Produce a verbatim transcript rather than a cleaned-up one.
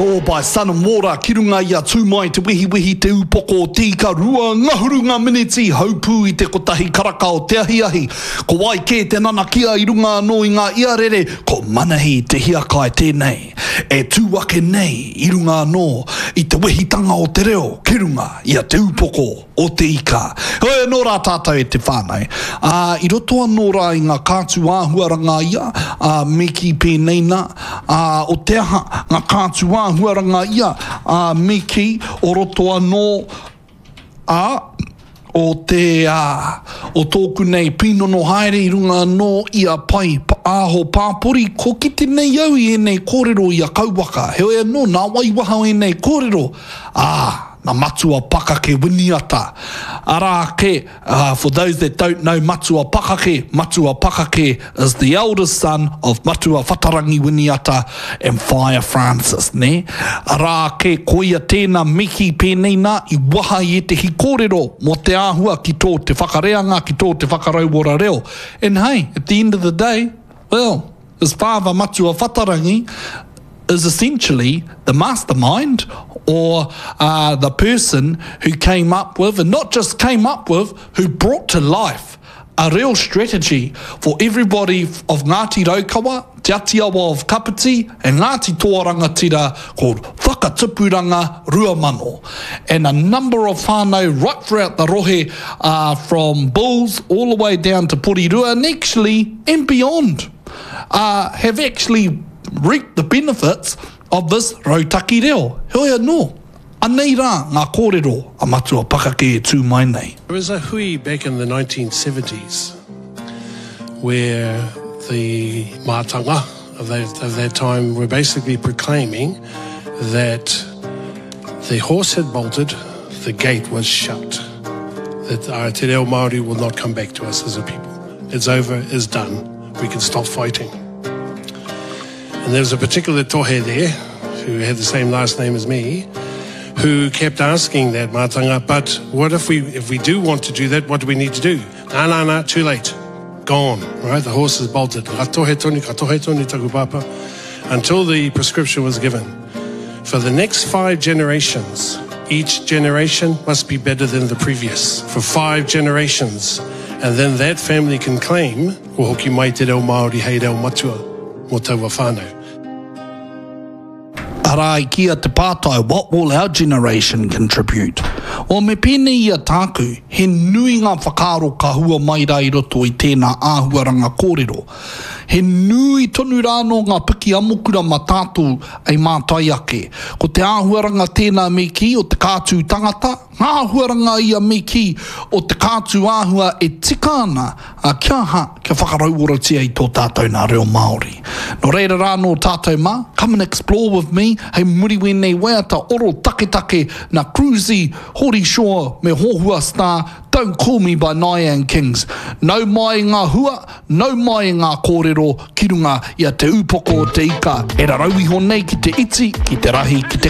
So by sun and water, ki runga ia tūmai te wehi wehi te upoko o tika rua ngahuru ngā miniti haupū i te kotahi karaka o te ahi ahi. Ko wai kē te nana kia i runga anō i ngā iarere, ko manahi te hiakai tēnei. E tūwake nei i runga anō i te wehitanga o te reo, ki runga ia te upoko o te ika. Hoi anō rā tātou e te whānau. Uh, I roto anō rā i ngā kātu āhuaranga ia, uh, me ki pēnei nā, uh, o te aha ngā kātu āhuaranga ia, uh, me ki o roto anō a o te uh, o tōku nei pinono haere i runga anō ia pai aho pāpori, ko ki te nei au i enei kōrero ia kauwaka. Hoi anō nā waiwaha o enei kōrero. Ah, na matua pakake winiata. Ara ke, uh, for those that don't know Matua Pakake, Matua Pakake is the eldest son of Matua Whatarangi Winiata and Fire Francis, ne? Ara ke, koia tēnā miki pēnei nā i waha i te hikōrero mo te āhua ki tō te whakareanga, ki tō te whakarauora reo. And hey, at the end of the day, well, his father Matua Whatarangi is essentially the mastermind or uh, the person who came up with, and not just came up with, who brought to life a real strategy for everybody of Ngāti Raukawa, Te Atiawa of Kapiti, and Ngāti Toarangatira called Whakatupuranga Ruamano. And a number of whānau right throughout the rohe, uh, from Bulls all the way down to Porirua, and actually, and beyond, uh, have actually reap the benefits of this rautaki reo. Hoi anō, anei rā ngā kōrero a Matua Pakake e tū mai nei. There was a hui back in the nineteen seventies where the mātanga of that, of that time were basically proclaiming that the horse had bolted, the gate was shut, that our te reo Māori will not come back to us as a people. It's over, it's done, we can stop fighting. And there was a particular tohe there, who had the same last name as me, who kept asking that mātanga, but what if we if we do want to do that, what do we need to do? Nā, nā, nā, too late. Gone, right? The horse is bolted. Ka tohe toni, ka tohe toni taku papa. Until the prescription was given. For the next five generations, each generation must be better than the previous. For five generations. And then that family can claim, ko hoki mai te reo Māori hei reo matua. Mo taua whānau. Arai kia te pātai, what will our generation contribute? O me pēnei ia tāku, he nui ngā whakaaro ka hua mai rai roto i tēnā āhuaranga kōrero. He nui tonu rāno ngā piki amokura ma tātou ai mātai ake. Ko te āhuaranga tēnā me ki o te kātū tangata, ngā āhuaranga ia me ki o te kātū āhua e tika ana a kia ha kia whakarauoratia i tō tātou nā reo Māori. No reira rāno tātou mā, come and explore with me, hei muriwe nei waiata oro take take na cruisy hori shore me hohua star. Don't call me by Nyan Kings. Nau mai ngā hua, nau mai ngā kōrero, ki runga ia te upoko o te ika. E rarau iho nei ki te iti, ki te rahi, ki te